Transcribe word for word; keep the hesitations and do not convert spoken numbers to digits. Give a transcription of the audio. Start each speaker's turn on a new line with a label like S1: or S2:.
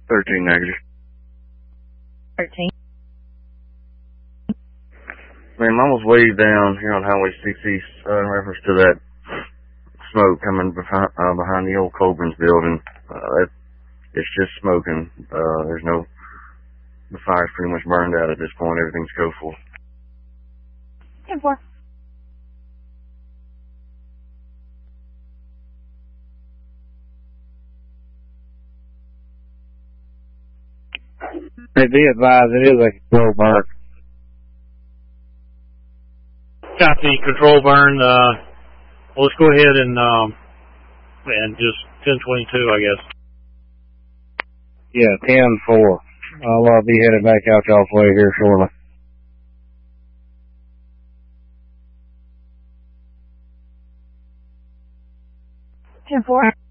S1: thirteen negative.
S2: thirteen.
S1: Man, mine was way down here on Highway six East uh, in reference to that smoke coming behind, uh, behind the old Coburn's building. Uh, it, it's just smoking. Uh, there's no, the fire's pretty much burned out at this point. Everything's go-full.
S2: ten four.
S3: Hey, be advised, it is a control burn.
S4: Copy, control burn. Uh, well, let's go ahead and um, and just ten twenty-two, I guess.
S3: Yeah, ten four. I'll uh, be headed back out y'all's way here shortly.
S2: ten four.